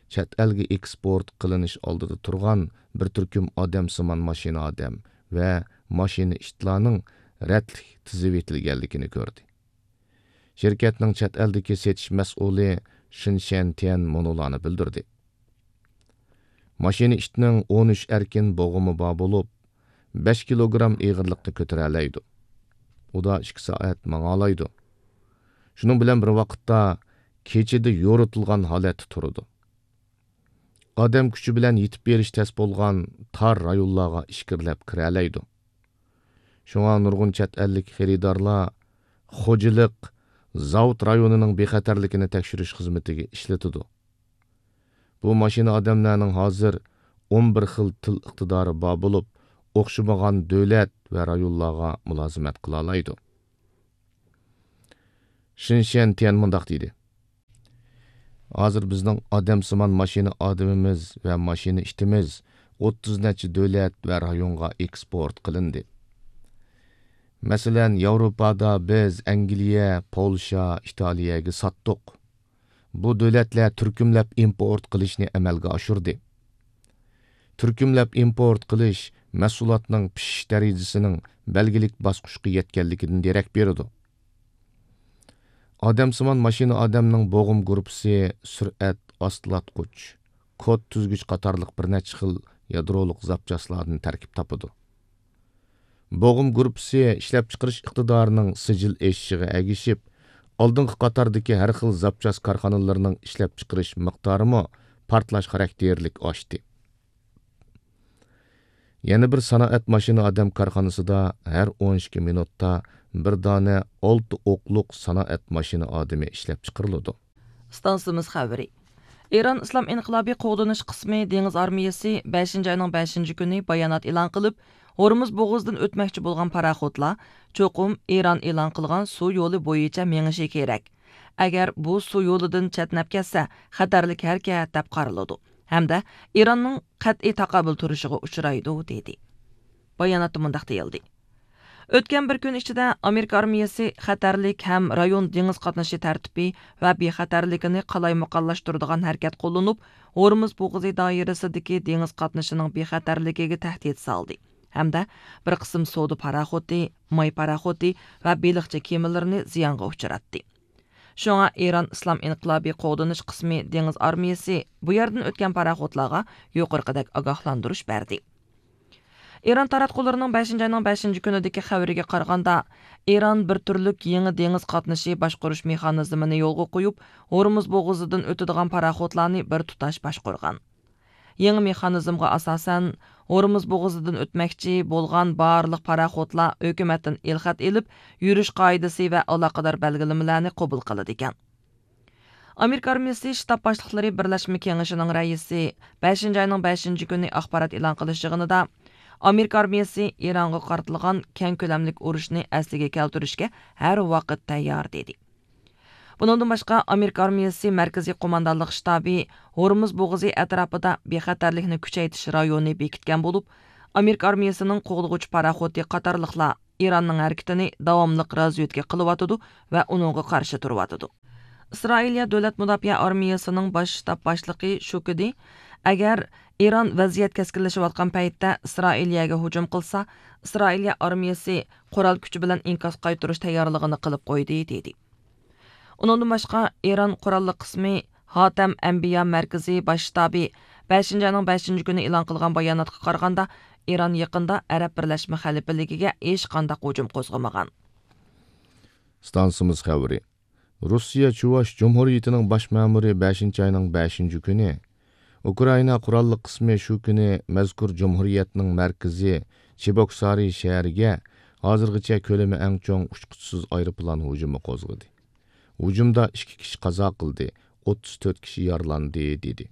chet elga eksport qilinish oldida turgan bir turkum odamsimon mashina odam va mashina ishchilarning rətlik tizib etilganligini ko'rdi. Şirketning chet eldagi setish mas'uli Shinshan Tian monolarni bildirdi. Mashina ishchining 13 erkin bo'g'imi bor bo'lib, 5 kilogram ig'irlikni ko'tara oladi. U da 2 soat mang'alaydi. Shuning bilan bir vaqtda kechida yo'ritilgan holatda turadi. Odam kuchi bilan yetib berish tez bo'lgan tar rayonlarga ishkirlab kira oladi. Shunga nurg'un chet ellik xaridorlar xo'jalik zavod rayonining bexatarligini tekshirish xizmatiga ishlatadi. Bu mashina odamlarning hozir 11 xil til iqtidori bor bo'lib, o'xshamagan davlat va rayonlarga mulozimat qila oladi. Shinshan Tian mundaq deydi. Hozir bizning odamsimon mashina odamimiz va mashina ishtimiz 30 necha davlat va rayonga eksport qilindi. Masalan, Yevropada biz Angliya, Polsha, Italiyaga satdik. Bu davlatlar turkumlab import qilishni amalga oshirdi. Turkumlab import qilish mahsulotning pishish darajasining belgilik bosqichga yetganligidan darak beradi. Odamsimon mashina odamning bo'g'im guruhi surat ostlatqich, kod tuzgich qatorliq bir necha xil yadroliq zapchaslardan tarkib topadi. Bo'g'im guruhi ishlab chiqarish iqtidorining sijil eshishiga agishib, oldingi qatordagi har xil zapchas korxonalarining ishlab chiqarish miqdorimi portlash xarakterlik oshdi. Yana bir sanoat mashina odam korxonasida har 12 minutda bir dona 6 o'qliq sanoat mashina odami ishlab chiqariladi. Stansimiz xabari. İran İslam İnqilobiy qo'g'danish qismi dengiz armiyasi 5-oyning 5-kuni bayonot e'lon qilib, Hormuz bo'g'zidan o'tmoqchi bo'lgan paraxodlar cho'qim İran e'lon qilgan suv yo'li bo'yicha menishi kerak. Agar bu suv yo'lidan chetnab ketsa, xatarlik harakat deb qaraladi. Hamda İranning qat'iy taqobil turishiga uchraydi dedi. Bayonotda mundaq deyildi. O'tgan bir kun ichida Amerika armiyasi xatarlik ham rayon dengiz qatnashi tartibi va bexatarligini qalaymuqallashtiradigan harakat qo'llanib, Hormuz bo'g'zi doirasidagi dengiz qatnashining bexatarligiga tahdid soldi. Hamda bir qism savdo paraxodi, may paraxodi va beliqchi kemalarini ziyonga uchratdi. Shunga İran İslam İnqilobiy qo'g'danish qismi dengiz armiyasi bu yerdan o'tgan paraxodlarga yuqorqidek ogohlantirish berdi. İran taratqullarining 5-oyning 5-kunidagi xabariga qaraganda, İran bir turlik yangi dengiz qatnashi boshqarish mexanizmini yo'lga qo'yib, Hormuz bo'g'zidan o'tadigan paraxodlarni bir tutash boshqargan. Yangi mexanizmga asosan Hormuz bo'g'zidan o'tmoqchi bo'lgan barliq paraxodlar hukumatdan ilxat elib, yurish qoidasi va aloqador belgilamalarini qabul qiladi ekan. Amerika armiyasi shtab boshliqlari birlashma kengashining raisi 5-oyning 5-kuni axborot e'lon qilish yig'inida Amerika armiyasi İranға qartilgan keng ko'lamlik urushni asliga keltirishga har vaqt tayyor dedi. Bundan boshqa Amerika armiyasi markaziy qo'mondonlik shtabi Hormuz bo'g'zi atrofida bexatarlikni kuchaytirish rayoni bekitgan bo'lib, Amerika armiyasining qo'g'dug'uchi paraxodi qatorliqlar İranning harakatini davomli razvedka qilyotidi va uningga qarshi turyotidi. Isroiliya davlat mudofaa armiyasining bosh shtab boshlig'i Shukidi, agar İran vaziyat keskinlashayotgan paytda Isroiliyaga hujum qilsa, Isroiliya armiyasi qurol kuchi bilan inqos qaytarish tayyorligini qilib qo'ydi dedi. Undan boshqa İran qurolli qismi Hatam Anbiya markaziy bosh shtabi 5-oyning 5-kuni e'lon qilgan bayonotga qaraganda, İran yaqinda Arab birlashma xalifaligiga hech qanday hujum qo'zg'amagan. Stansimiz xabari. Rossiya Chuvash Cumhuriyetining bosh ma'muri 5-oyning 5-kuni Ukraina qurolli qismi shu kuni mazkur jumhuriyatning markazi Cheboksari shahriga hozirgacha ko'lami eng cho'ng uchquchsiz aeroplan hujumi qo'zg'adi. Hujumda 2 kishi qazo qildi, 34 kishi yaralandi dedi.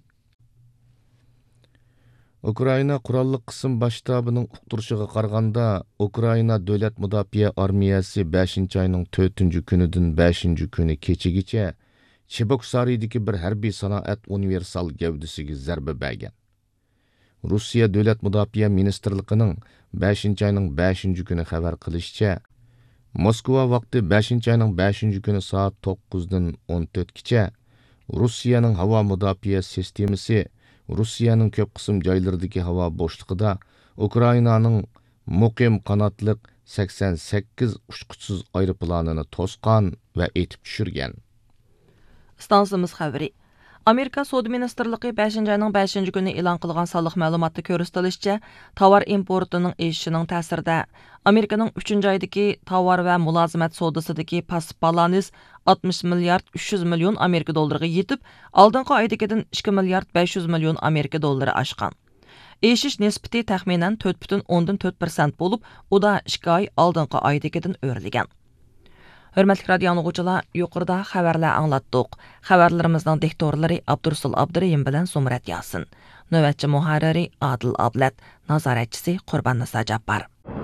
Ukraina qurolli qism bosh shtabining uqtirishiga qaraganda, Ukraina davlat mudofaa armiyasi 5-oyning 4-kunidan 5-kuni kechigacha Cheboksariydagi bir harbiy sanoat universal gavdasiga zarba bergan. Rossiya davlat mudofaa ministrligining 5-oyning 5-kuni xabar qilishicha, Moskva vaqti 5-oyning 5-kuni soat 9 dan 14 gacha Rusiyaning havo mudofaa sistemasi Rusiyaning ko'p qism joylaridagi havo bo'shlig'ida Ukrainaning muqim qanotliq 88 uçquchsiz aeroplanini to'sqan va etib tushirgan. Stansimiz xəbəri. Amerika Savdo Ministerliyi 5-ci ayının 5-ci günü elan qılğan sallıq məlumatda göstərilishicha, tovar importining eshishining ta'sirida Amerikaning 3-cü aydagi tovar va mulozimət savdosidagi past balans 60 milliard 300 million Amerika dollariga yetib, oldingi oydagidan 2 milliard 500 million Amerika dollari oshgan. Eshish nisbati taxminan 4,4% bo'lib, u da 2 oy oldingi oydagidan o'rilgan. Hörmətli radio anlıqçılar, yuqorida xəbərlər anlatdıq. Xəbərlərimizin diktorları Abdursul Abdurayim bilan Sumrat Yasin. Növbətçi muharriri Adil Ablat, nazoratçisi Qurban Nisa Jabbar.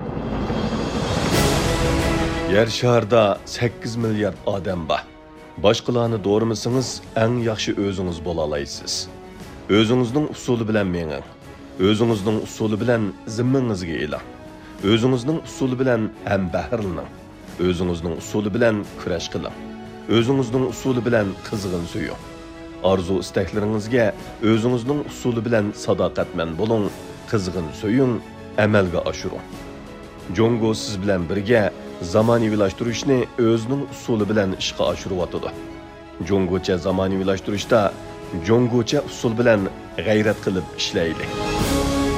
Yer şarda 8 milyard odam bor. Boshqalarni doğramasangiz, eng yaxshi o'zingiz bo'la olasiz. O'zingizning usuli bilan menging. O'zingizning usuli bilan zimmangizga eling. O'zingizning usuli bilan ham bahrlaning. O'zingizning usuli bilan kurash qiling. O'zingizning usuli bilan qizg'in suying. Arzu istaklaringizga o'zingizning usuli bilan sadoqatman bo'ling, qizg'in suying, amalga oshiring. Jongo siz bilan birga zamonaviylashtirishni o'zining usuli bilan ishga oshiryotdi. Jongocha zamonaviylashtirishda jongocha usul bilan g'ayrat qilib ishlaylik.